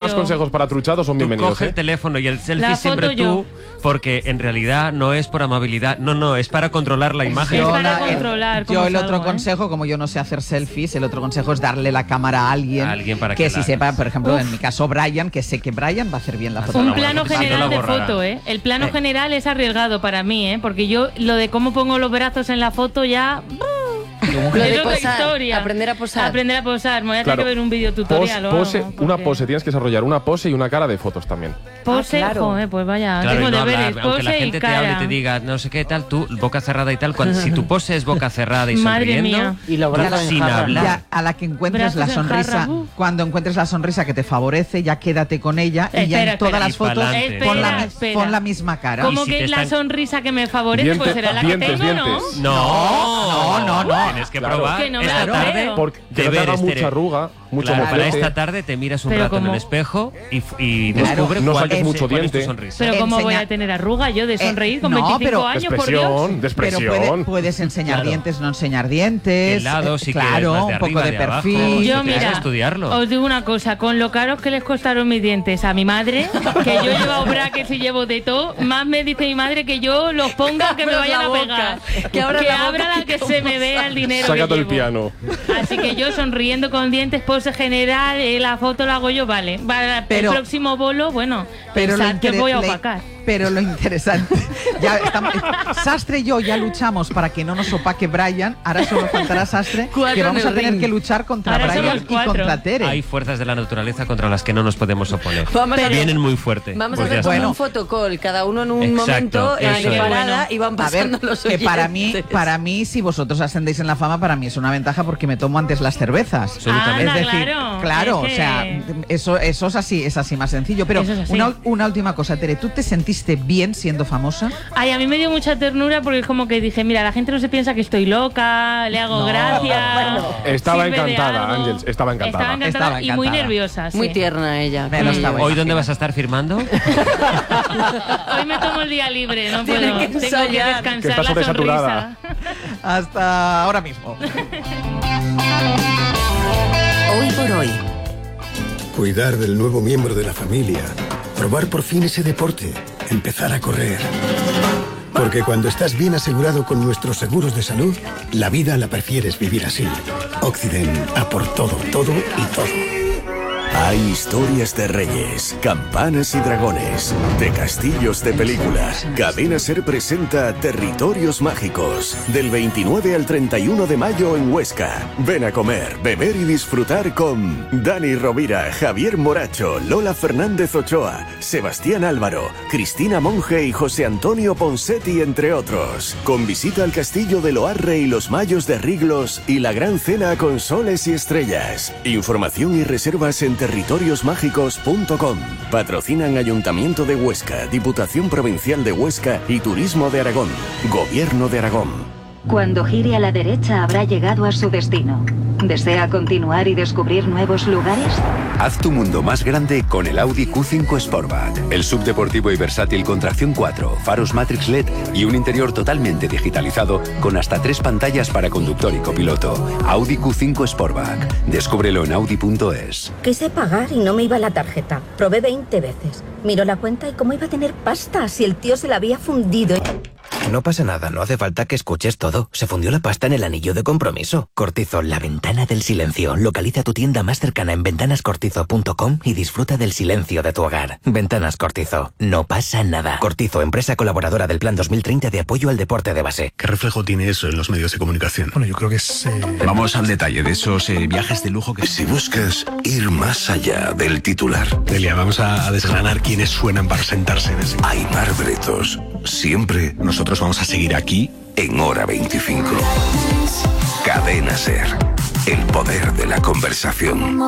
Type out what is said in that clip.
más consejos para truchados son bienvenidos. Coge el teléfono y el selfie siempre tú, porque en realidad no es por amabilidad, no, es para controlar la imagen. Es para controlar. Yo el otro consejo, como yo no sé hacer selfies, el otro consejo es darle la cámara a alguien para que si sepa, por ejemplo, en mi caso Brian, que sé que Brian va a hacer bien la foto. Un plano general de foto, ¿eh? El plano general es arriesgado para mí, ¿eh? Porque yo lo de cómo pongo los brazos en la foto ya... Lo de posar, aprender a posar. Me voy a tener que ver un video tutorial. Una pose, tienes que desarrollar una pose y una cara de fotos también. Pose, claro. Joder, pues vaya, claro, tengo no deberes, hablar, aunque la gente te hable y te diga no sé qué tal, tú boca cerrada y tal, si tu pose es boca cerrada y sonriendo y lo sin hablar. Ya, a la que encuentres la sonrisa, cuando encuentres la sonrisa que te favorece, ya quédate con ella y ya en todas las fotos pon la misma cara. Como que la sonrisa que me favorece, pues será la que tengo, ¿no? No. Tienes que probar esta tarde. Porque te haga mucha arruga, mucho para esta tarde te miras un rato en el espejo y descubre cuál es tu sonrisa. Pero ¿cómo voy a tener arruga yo de sonreír con 25 años, por Dios? Pero puedes enseñar dientes, no enseñar dientes. Lado, si claro, un poco de perfil. Yo, mira, estudiarlo. Os digo una cosa, con lo caros que les costaron mis dientes a mi madre, que yo he llevado brackets y llevo de todo, más me dice mi madre que yo los ponga que me vayan a pegar. Que abra la que se me vea el dinero. Saca todo el llevo. piano. Así que yo sonriendo con dientes, pose general, la foto la hago yo, vale. Para el próximo bolo, bueno, pensad que voy a opacar. Pero lo interesante, ya estamos, Sastre y yo ya luchamos para que no nos opaque Brian, ahora solo faltará Sastre, que vamos a tener que luchar contra Brian y contra Tere. Hay fuerzas de la naturaleza contra las que no nos podemos oponer. Vienen muy fuerte. Vamos a hacer un fotocall, cada uno en un momento de parada y van pasando los oyentes. Que para mí, si vosotros ascendéis en la fama, para mí es una ventaja porque me tomo antes las cervezas. Absolutamente. Es decir, claro, o sea, eso es así más sencillo. Pero una última cosa, Tere, ¿tú te sentiste bien siendo famosa? Ay, a mí me dio mucha ternura porque es como que dije, mira, la gente no se piensa que estoy loca, le hago gracias. Estaba encantada, Ángels, estaba encantada. Y muy nerviosa. Muy tierna ella. ¿Hoy dónde vas a estar firmando? Hoy me tomo el día libre, no puedo. Tengo que descansar que estás la sonrisa. Hasta ahora mismo. Hoy por hoy. Cuidar del nuevo miembro de la familia. Probar por fin ese deporte. Empezar a correr. Porque cuando estás bien asegurado con nuestros seguros de salud, la vida la prefieres vivir así. Occident, a por todo y todo. Hay historias de reyes, campanas y dragones, de castillos de películas. Cadena Ser presenta Territorios Mágicos, del 29 al 31 de mayo en Huesca. Ven a comer, beber y disfrutar con Dani Rovira, Javier Moracho, Lola Fernández Ochoa, Sebastián Álvaro, Cristina Monge y José Antonio Ponsetti, entre otros. Con visita al castillo de Loarre y los Mayos de Riglos y la gran cena con soles y estrellas. Información y reservas en territoriosmágicos.com. Patrocinan Ayuntamiento de Huesca, Diputación Provincial de Huesca y Turismo de Aragón. Gobierno de Aragón. Cuando gire a la derecha habrá llegado a su destino. ¿Desea continuar y descubrir nuevos lugares? Haz tu mundo más grande con el Audi Q5 Sportback. El subdeportivo y versátil con tracción 4, faros Matrix LED y un interior totalmente digitalizado con hasta 3 pantallas para conductor y copiloto. Audi Q5 Sportback. Descúbrelo en audi.es. Quise pagar y no me iba la tarjeta. Probé 20 veces. Miró la cuenta y cómo iba a tener pasta si el tío se la había fundido. No pasa nada, no hace falta que escuches todo. Se fundió la pasta en el anillo de compromiso. Cortizo, la ventana del silencio. Localiza tu tienda más cercana en ventanascortizo.com y disfruta del silencio de tu hogar. Ventanas Cortizo. No pasa nada. Cortizo, empresa colaboradora del Plan 2030 de apoyo al deporte de base. ¿Qué reflejo tiene eso en los medios de comunicación? Bueno, yo creo que es... Vamos al detalle de esos viajes de lujo que... Si buscas ir más allá del titular... Delia, vamos a desgranar quiénes suenan para sentarse en ese... Aimar Bretos. Siempre... Nosotros vamos a seguir aquí en Hora 25. Cadena Ser. El poder de la conversación.